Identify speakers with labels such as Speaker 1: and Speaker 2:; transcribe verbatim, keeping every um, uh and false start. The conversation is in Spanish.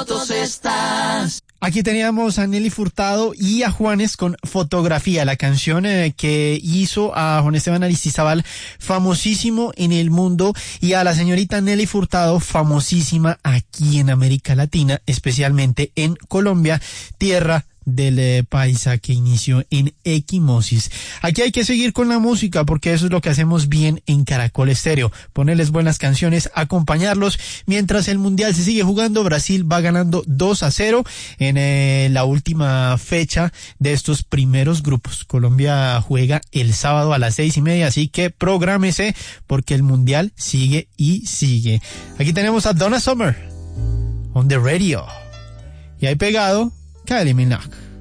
Speaker 1: fotos estás.
Speaker 2: Aquí teníamos a Nelly Furtado y a Juanes con Fotografía, la canción eh, que hizo a Juan Esteban Aristizábal famosísimo en el mundo y a la señorita Nelly Furtado famosísima aquí en América Latina, especialmente en Colombia, tierra del eh, paisa que inició en Equimosis. Aquí hay que seguir con la música porque eso es lo que hacemos bien en Caracol Estéreo, ponerles buenas canciones, acompañarlos mientras el mundial se sigue jugando. Brasil va ganando dos a cero en eh, la última fecha de estos primeros grupos. Colombia juega el sábado a las seis y media, así que prográmese porque el mundial sigue y sigue. Aquí tenemos a Donna Summer on the radio y ahí pegado Kylie Minogue.